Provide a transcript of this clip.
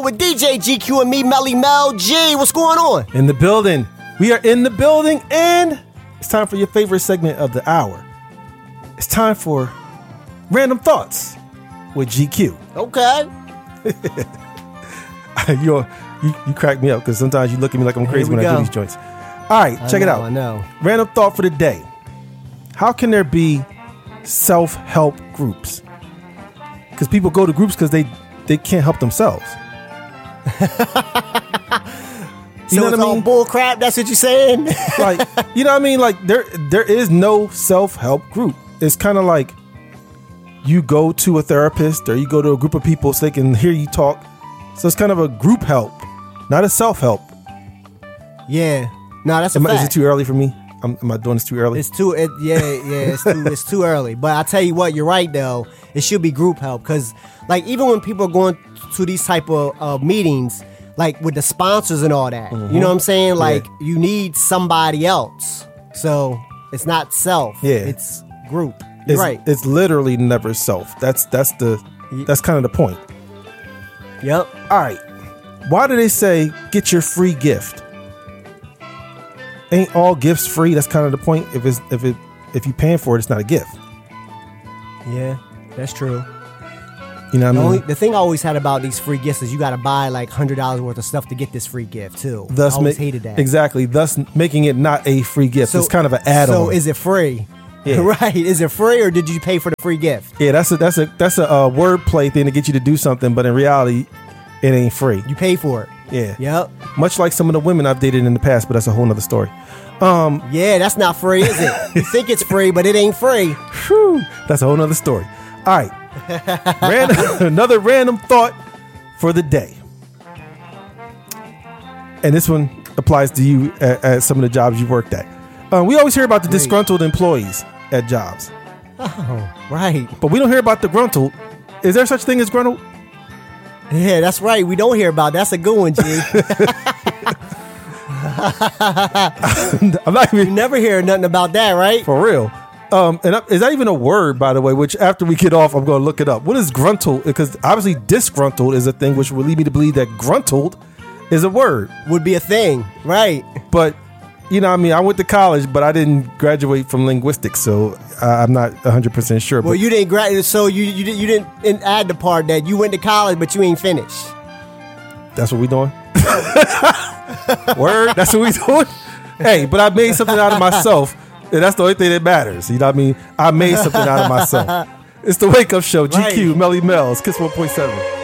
With DJ GQ and me, Melly Mel G. What's going on? In the building. We are in the building, and it's time for your favorite segment of the hour. It's time for Random Thoughts with GQ. Okay. You crack me up because sometimes you look at me like I'm crazy when I do these joints. All right, check it out. I know. Random thought for the day. How can there be self-help groups? Because people go to groups because they can't help themselves. You know what I mean? Bull crap. That's what you're saying. Like, you know what I mean? Like there is no self-help group. It's kind of like you go to a therapist or you go to a group of people so they can hear you talk. So it's kind of a group help, not a self-help. Yeah. No, that's a fact. Is it too early for me? Am I doing this too early? It's too early. But I tell you what, you're right though. It should be group help because, like, even when people are going to these type of meetings, like with the sponsors and all that, you know what I'm saying? Like, you need somebody else. So it's not self. Yeah, it's group. You're right. It's literally never self. That's kind of the point. Yep. All right. Why do they say get your free gift? Ain't all gifts free? That's kind of the point. If you paying for it, it's not a gift. Yeah, that's true. You know what I mean? The thing I always had about these free gifts is you got to buy like $100 worth of stuff to get this free gift too. I always hated that. Exactly. Thus making it not a free gift. It's kind of an add-on. So is it free? Yeah. Right. Is it free or did you pay for the free gift? Yeah, that's a wordplay thing to get you to do something, but in reality, it ain't free. You pay for it. Yeah. Yep. Much like some of the women I've dated in the past, but that's a whole nother story. Yeah, that's not free, is it? You think it's free, but it ain't free. Whew, that's a whole nother story. All right. Another random thought for the day. And this one applies to you at some of the jobs you worked at. We always hear about the disgruntled employees at jobs. Oh, right. But we don't hear about the gruntled. Is there such thing as gruntled? Yeah, that's right. We don't hear about it. That's a good one, G. You never hear nothing about that, right? For real. And is that even a word, by the way, which after we get off, I'm going to look it up. What is gruntled? Because obviously disgruntled is a thing, which would lead me to believe that gruntled is a word. Would be a thing, right? But, you know what I mean? I went to college, but I didn't graduate from linguistics, so I'm not 100% sure. Well, you didn't graduate, so you didn't add the part that you went to college, but you ain't finished. That's what we doing? Word? That's what we doing? Hey, but I made something out of myself. And that's the only thing that matters. You know what I mean? I made something out of myself. It's the Wake Up Show. GQ, Melly Mel's, Kiss 1.7.